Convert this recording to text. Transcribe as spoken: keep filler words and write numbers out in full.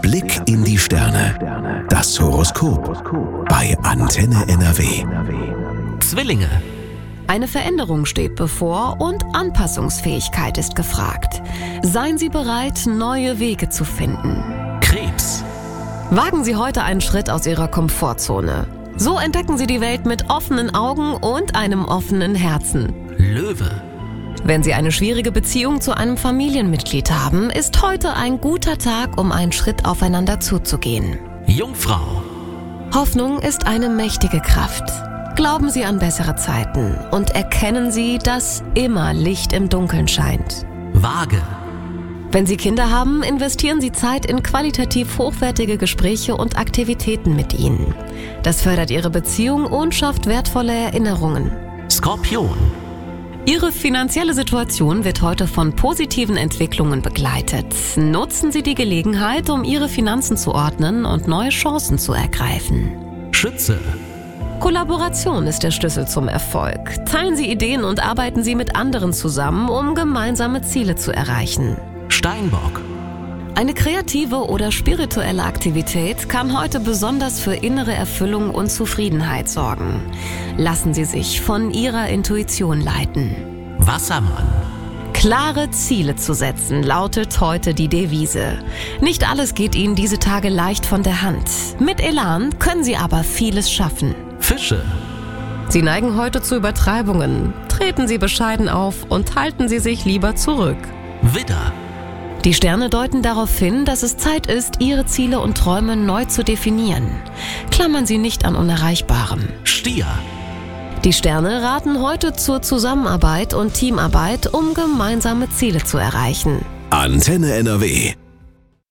Blick in die Sterne. Das Horoskop bei Antenne N R W. Zwillinge. Eine Veränderung steht bevor und Anpassungsfähigkeit ist gefragt. Seien Sie bereit, neue Wege zu finden. Krebs. Wagen Sie heute einen Schritt aus Ihrer Komfortzone. So entdecken Sie die Welt mit offenen Augen und einem offenen Herzen. Löwe. Wenn Sie eine schwierige Beziehung zu einem Familienmitglied haben, ist heute ein guter Tag, um einen Schritt aufeinander zuzugehen. Jungfrau. Hoffnung ist eine mächtige Kraft. Glauben Sie an bessere Zeiten und erkennen Sie, dass immer Licht im Dunkeln scheint. Waage. Wenn Sie Kinder haben, investieren Sie Zeit in qualitativ hochwertige Gespräche und Aktivitäten mit ihnen. Das fördert Ihre Beziehung und schafft wertvolle Erinnerungen. Skorpion. Ihre finanzielle Situation wird heute von positiven Entwicklungen begleitet. Nutzen Sie die Gelegenheit, um Ihre Finanzen zu ordnen und neue Chancen zu ergreifen. Schütze. Kollaboration ist der Schlüssel zum Erfolg. Teilen Sie Ideen und arbeiten Sie mit anderen zusammen, um gemeinsame Ziele zu erreichen. Steinbock. Eine kreative oder spirituelle Aktivität kann heute besonders für innere Erfüllung und Zufriedenheit sorgen. Lassen Sie sich von Ihrer Intuition leiten. Wassermann. Klare Ziele zu setzen, lautet heute die Devise. Nicht alles geht Ihnen diese Tage leicht von der Hand. Mit Elan können Sie aber vieles schaffen. Fische. Sie neigen heute zu Übertreibungen. Treten Sie bescheiden auf und halten Sie sich lieber zurück. Widder. Die Sterne deuten darauf hin, dass es Zeit ist, Ihre Ziele und Träume neu zu definieren. Klammern Sie nicht an Unerreichbarem. Stier. Die Sterne raten heute zur Zusammenarbeit und Teamarbeit, um gemeinsame Ziele zu erreichen. Antenne N R W.